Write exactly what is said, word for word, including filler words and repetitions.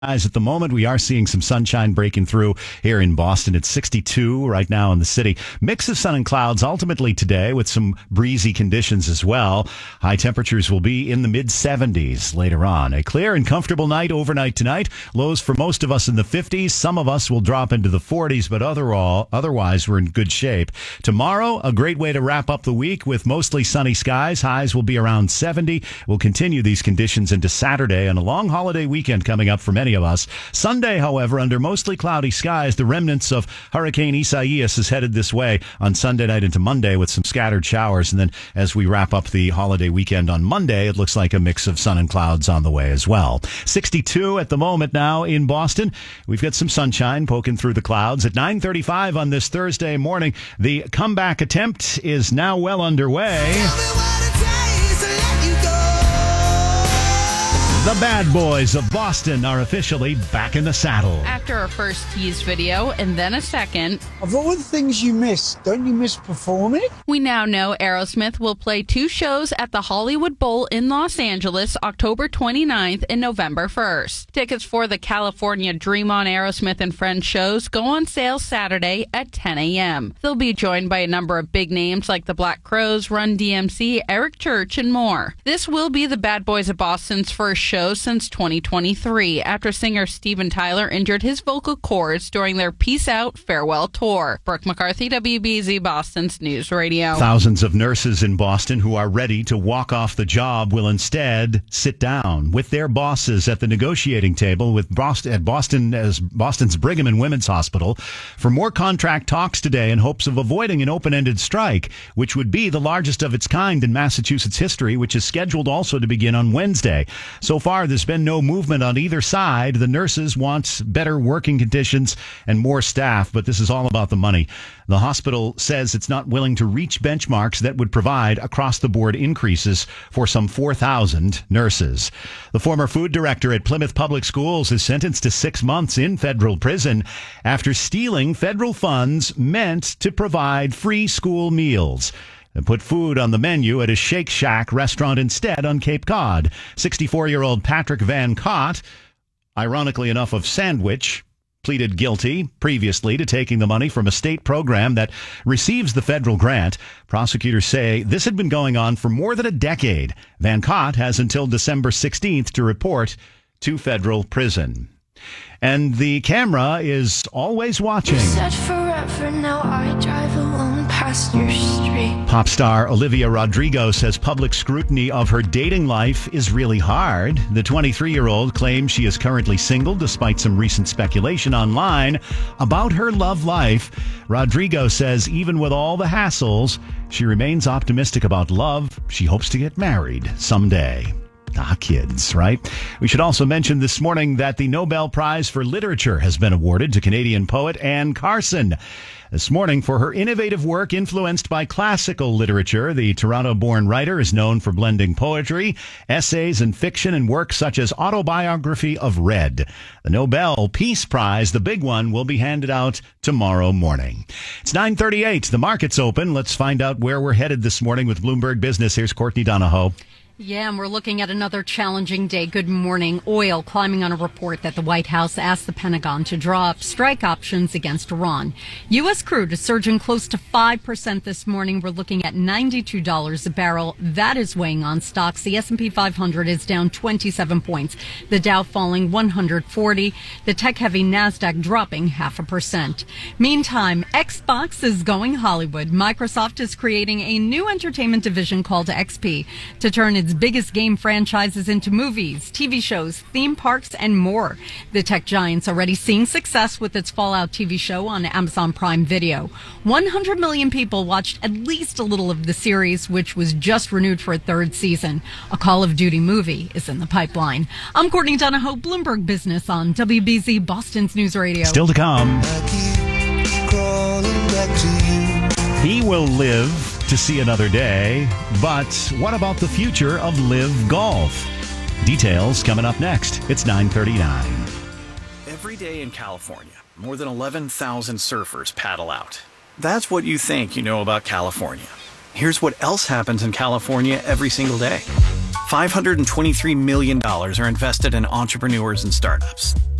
Guys, at the moment, we are seeing some sunshine breaking through here in Boston. It's sixty-two right now in the city. Mix of sun and clouds ultimately today with some breezy conditions as well. High temperatures will be in the mid seventies later on. A clear and comfortable night overnight tonight. Lows for most of us in the fifties. Some of us will drop into the forties, but otherall, otherwise we're in good shape. Tomorrow, a great way to wrap up the week with mostly sunny skies. Highs will be around seventy. We'll continue these conditions into Saturday and a long holiday weekend coming up for many of us. Sunday, however, under mostly cloudy skies, the remnants of Hurricane Isaias is headed this way on Sunday night into Monday with some scattered showers. And then as we wrap up the holiday weekend on Monday, it looks like a mix of sun and clouds on the way as well. sixty-two at the moment now in Boston. We've got some sunshine poking through the clouds. At nine thirty-five on this Thursday morning, the comeback attempt is now well underway. The Bad Boys of Boston are officially back in the saddle. After a first tease video and then a second, of all the things you miss, don't you miss performing? We now know Aerosmith will play two shows at the Hollywood Bowl in Los Angeles October twenty-ninth and November first. Tickets for the California Dream On Aerosmith and Friends shows go on sale Saturday at ten a.m. They'll be joined by a number of big names like the Black Crowes, Run D M C, Eric Church, and more. This will be the Bad Boys of Boston's first show since twenty twenty-three after singer Steven Tyler injured his vocal cords during their Peace Out farewell tour. Brooke McCarthy, W B Z Boston's News Radio. Thousands of nurses in Boston who are ready to walk off the job will instead sit down with their bosses at the negotiating table with Boston at Boston as Boston's Brigham and Women's Hospital for more contract talks today in hopes of avoiding an open-ended strike, which would be the largest of its kind in Massachusetts history, which is scheduled also to begin on Wednesday. So far, there's been no movement on either side. The nurses want better working conditions and more staff, but this is all about the money. The hospital says it's not willing to reach benchmarks that would provide across-the-board increases for some four thousand nurses. The former food director at Plymouth Public Schools is sentenced to six months in federal prison after stealing federal funds meant to provide free school meals and put food on the menu at a Shake Shack restaurant instead on Cape Cod. sixty-four-year-old Patrick Van Cott, ironically enough of Sandwich, pleaded guilty previously to taking the money from a state program that receives the federal grant. Prosecutors say this had been going on for more than a decade. Van Cott has until December sixteenth to report to federal prison. And the camera is always watching. Said forever, now I drive alone past your street. Pop star Olivia Rodrigo says public scrutiny of her dating life is really hard. The twenty-three-year-old claims she is currently single despite some recent speculation online about her love life. Rodrigo says even with all the hassles, she remains optimistic about love. She hopes to get married someday. Ah, kids, right? We should also mention this morning that the Nobel Prize for Literature has been awarded to Canadian poet Anne Carson. This morning, for her innovative work influenced by classical literature, the Toronto-born writer is known for blending poetry, essays, and fiction in works such as Autobiography of Red. The Nobel Peace Prize, the big one, will be handed out tomorrow morning. It's nine thirty-eight. The market's open. Let's find out where we're headed this morning with Bloomberg Business. Here's Courtney Donahoe. Yeah, and we're looking at another challenging day. Good morning. Oil climbing on a report that the White House asked the Pentagon to draw up strike options against Iran. U S crude is surging close to five percent this morning. We're looking at ninety-two dollars a barrel. That is weighing on stocks. The S and P five hundred is down twenty-seven points. The Dow falling one hundred forty. The tech-heavy NASDAQ dropping half a percent. Meantime, Xbox is going Hollywood. Microsoft is creating a new entertainment division called X P to turn its biggest game franchises into movies, T V shows, theme parks, and more. The tech giant's already seeing success with its Fallout T V show on Amazon Prime Video. one hundred million people watched at least a little of the series, which was just renewed for a third season. A Call of Duty movie is in the pipeline. I'm Courtney Donahoe, Bloomberg Business on W B Z Boston's News Radio. Still to come. He will live to see another day, but what about the future of Live Golf? Details coming up next. It's nine thirty-nine. Every day in California, more than eleven thousand surfers paddle out. That's what you think you know about California. Here's what else happens in California every single day. five hundred twenty-three million dollars are invested in entrepreneurs and startups.